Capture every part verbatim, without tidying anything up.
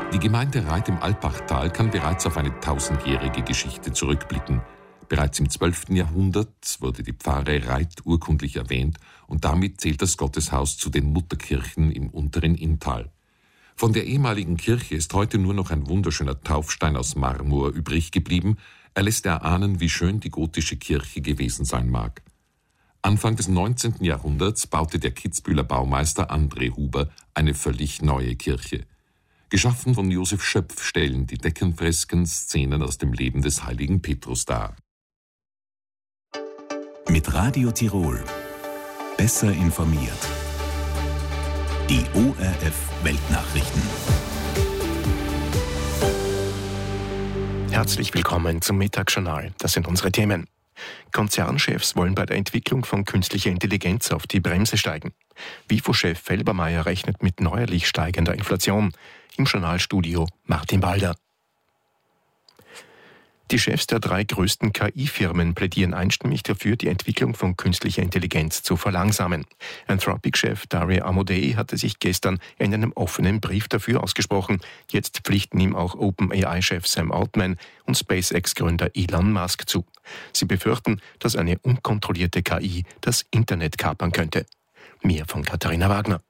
Die Gemeinde Reit im Alpachtal kann bereits auf eine tausendjährige Geschichte zurückblicken. Bereits im zwölften Jahrhundert wurde die Pfarre Reit urkundlich erwähnt und damit zählt das Gotteshaus zu den Mutterkirchen im unteren Inntal. Von der ehemaligen Kirche ist heute nur noch ein wunderschöner Taufstein aus Marmor übrig geblieben. Er lässt erahnen, wie schön die gotische Kirche gewesen sein mag. Anfang des neunzehnten Jahrhunderts baute der Kitzbüheler Baumeister André Huber eine völlig neue Kirche. Geschaffen von Josef Schöpf stellen die Deckenfresken Szenen aus dem Leben des heiligen Petrus dar. Mit Radio Tirol. Besser informiert. Die O R F Weltnachrichten. Herzlich willkommen zum Mittagsjournal. Das sind unsere Themen. Konzernchefs wollen bei der Entwicklung von künstlicher Intelligenz auf die Bremse steigen. WIFO-Chef Felbermayr rechnet mit neuerlich steigender Inflation. Im Journalstudio Martin Balder. Die Chefs der drei größten K I-Firmen plädieren einstimmig dafür, die Entwicklung von künstlicher Intelligenz zu verlangsamen. Anthropic-Chef Dario Amodei hatte sich gestern in einem offenen Brief dafür ausgesprochen. Jetzt pflichten ihm auch OpenAI-Chef Sam Altman und SpaceX-Gründer Elon Musk zu. Sie befürchten, dass eine unkontrollierte K I das Internet kapern könnte. Mehr von Katharina Wagner.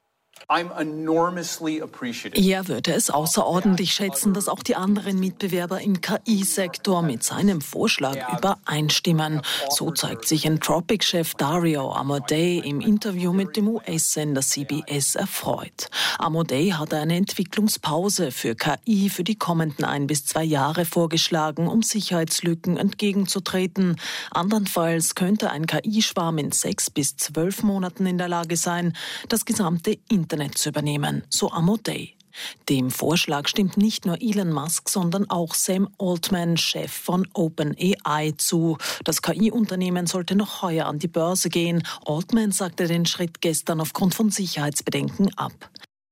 Er würde es außerordentlich schätzen, dass auch die anderen Mitbewerber im K I-Sektor mit seinem Vorschlag übereinstimmen. So zeigt sich Anthropic-Chef Dario Amodei im Interview mit dem U S-Sender C B S erfreut. Amodei hatte eine Entwicklungspause für K I für die kommenden ein bis zwei Jahre vorgeschlagen, um Sicherheitslücken entgegenzutreten. Andernfalls könnte ein K I-Schwarm in sechs bis zwölf Monaten in der Lage sein, das gesamte Internet zu übernehmen, so Amodei. Dem Vorschlag stimmt nicht nur Elon Musk, sondern auch Sam Altman, Chef von OpenAI, zu. Das K I-Unternehmen sollte noch heuer an die Börse gehen. Altman sagte den Schritt gestern aufgrund von Sicherheitsbedenken ab.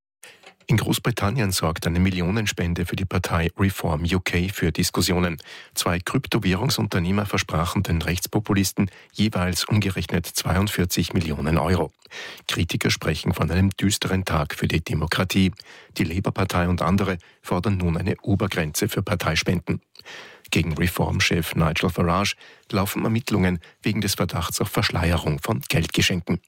In Großbritannien sorgt eine Millionenspende für die Partei Reform U K für Diskussionen. Zwei Kryptowährungsunternehmer versprachen den Rechtspopulisten jeweils umgerechnet zweiundvierzig Millionen Euro. Kritiker sprechen von einem düsteren Tag für die Demokratie. Die Labour-Partei und andere fordern nun eine Obergrenze für Parteispenden. Gegen Reform-Chef Nigel Farage laufen Ermittlungen wegen des Verdachts auf Verschleierung von Geldgeschenken.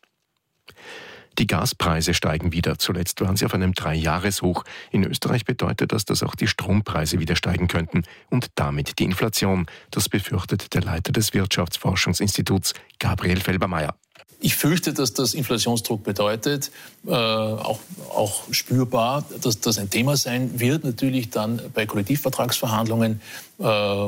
Die Gaspreise steigen wieder. Zuletzt waren sie auf einem Dreijahreshoch. In Österreich bedeutet das, dass auch die Strompreise wieder steigen könnten und damit die Inflation. Das befürchtet der Leiter des Wirtschaftsforschungsinstituts, Gabriel Felbermayr. Ich fürchte, dass das Inflationsdruck bedeutet, äh, auch, auch spürbar, dass das ein Thema sein wird, natürlich dann bei Kollektivvertragsverhandlungen äh,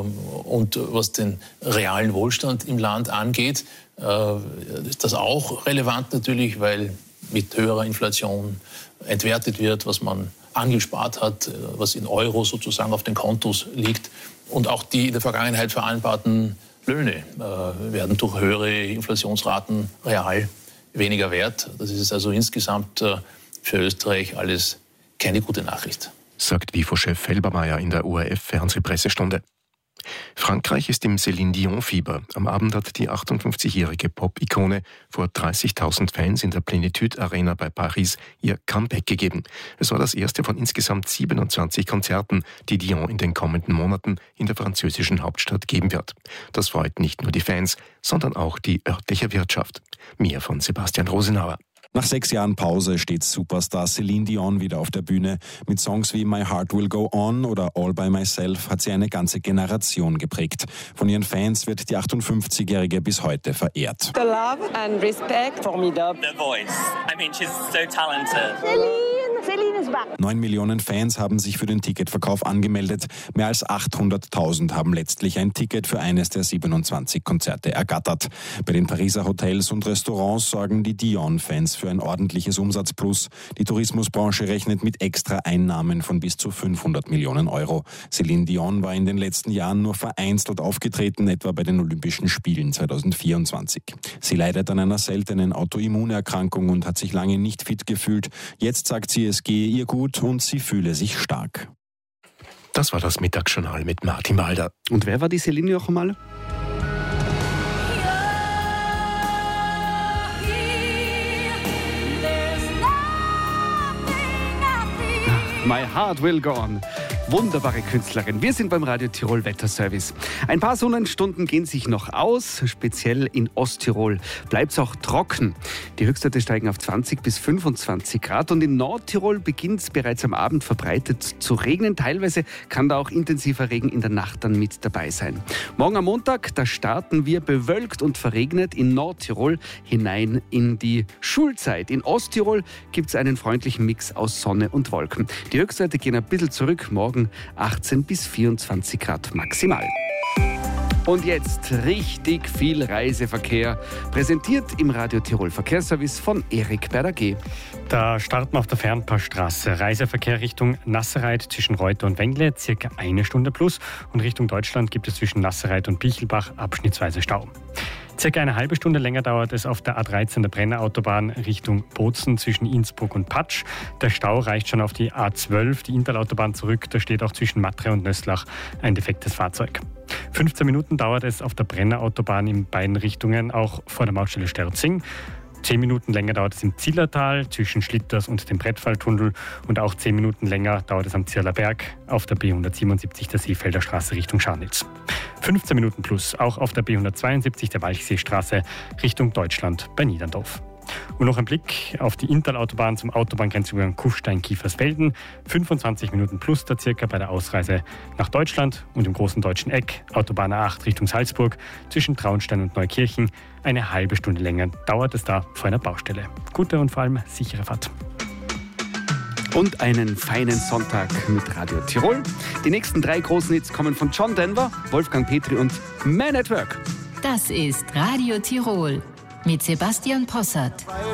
und was den realen Wohlstand im Land angeht, äh, ist das auch relevant natürlich, weil mit höherer Inflation entwertet wird, was man angespart hat, was in Euro sozusagen auf den Kontos liegt. Und auch die in der Vergangenheit vereinbarten Löhne äh, werden durch höhere Inflationsraten real weniger wert. Das ist also insgesamt äh, für Österreich alles keine gute Nachricht. Sagt WIFO-Chef Felbermayr in der O R F-Fernsehpressestunde. Frankreich ist im Céline Dion-Fieber. Am Abend hat die achtundfünfzigjährige Pop-Ikone vor dreißigtausend Fans in der Plénitude Arena bei Paris ihr Comeback gegeben. Es war das erste von insgesamt siebenundzwanzig Konzerten, die Dion in den kommenden Monaten in der französischen Hauptstadt geben wird. Das freut nicht nur die Fans, sondern auch die örtliche Wirtschaft. Mehr von Sebastian Rosenauer. Nach sechs Jahren Pause steht Superstar Céline Dion wieder auf der Bühne. Mit Songs wie My Heart Will Go On oder All By Myself hat sie eine ganze Generation geprägt. Von ihren Fans wird die achtundfünfzigjährige bis heute verehrt. The love and respect. Formidable. The voice. I mean, she's so talented. Céline, Céline is back. Neun Millionen Fans haben sich für den Ticketverkauf angemeldet. Mehr als achthunderttausend haben letztlich ein Ticket für eines der siebenundzwanzig Konzerte ergattert. Bei den Pariser Hotels und Restaurants sorgen die Dion-Fans für ein ordentliches Umsatzplus. Die Tourismusbranche rechnet mit extra Einnahmen von bis zu fünfhundert Millionen Euro. Céline Dion war in den letzten Jahren nur vereinzelt aufgetreten, etwa bei den Olympischen Spielen zweitausendvierundzwanzig. Sie leidet an einer seltenen Autoimmunerkrankung und hat sich lange nicht fit gefühlt. Jetzt sagt sie, es gehe ihr gut und sie fühle sich stark. Das war das Mittagsjournal mit Martin Balder. Und wer war die Céline noch einmal? My Heart Will Go On. Wunderbare Künstlerin. Wir sind beim Radio Tirol Wetterservice. Ein paar Sonnenstunden gehen sich noch aus. Speziell in Osttirol bleibt es auch trocken. Die Höchstwerte steigen auf zwanzig bis fünfundzwanzig Grad. Und in Nordtirol beginnt es bereits am Abend verbreitet zu regnen. Teilweise kann da auch intensiver Regen in der Nacht dann mit dabei sein. Morgen am Montag, da starten wir bewölkt und verregnet in Nordtirol hinein in die Schulzeit. In Osttirol gibt es einen freundlichen Mix aus Sonne und Wolken. Die Höchstwerte gehen ein bisschen zurück. Morgen achtzehn bis vierundzwanzig Grad maximal. Und jetzt richtig viel Reiseverkehr. Präsentiert im Radio Tirol Verkehrsservice von Erik Berger. Da starten wir auf der Fernpassstraße. Reiseverkehr Richtung Nasserreit zwischen Reuter und Wengle, circa eine Stunde plus. Und Richtung Deutschland gibt es zwischen Nasserreit und Bichelbach abschnittsweise Stau. Circa eine halbe Stunde länger dauert es auf der A dreizehn der Brennerautobahn Richtung Bozen zwischen Innsbruck und Patsch. Der Stau reicht schon auf die A zwölf, die Intalautobahn zurück. Da steht auch zwischen Matre und Nösslach ein defektes Fahrzeug. fünfzehn Minuten dauert es auf der Brennerautobahn in beiden Richtungen, auch vor der Mautstelle Sterzing. Zehn Minuten länger dauert es im Zillertal zwischen Schlitters und dem Brettfalltunnel und auch zehn Minuten länger dauert es am Zirler Berg auf der B hundertsiebenundsiebzig der Seefelder Straße Richtung Scharnitz. fünfzehn Minuten plus auch auf der B hundertzweiundsiebzig der Walchseestraße Richtung Deutschland bei Niederndorf. Und noch ein Blick auf die Intalautobahn zum Autobahngrenzübergang Kufstein-Kiefersfelden. fünfundzwanzig Minuten plus da circa bei der Ausreise nach Deutschland und im großen deutschen Eck. Autobahn A acht Richtung Salzburg zwischen Traunstein und Neukirchen. Eine halbe Stunde länger dauert es da vor einer Baustelle. Gute und vor allem sichere Fahrt. Und einen feinen Sonntag mit Radio Tirol. Die nächsten drei großen Hits kommen von John Denver, Wolfgang Petri und Man at Work. Das ist Radio Tirol mit Sebastian Possart.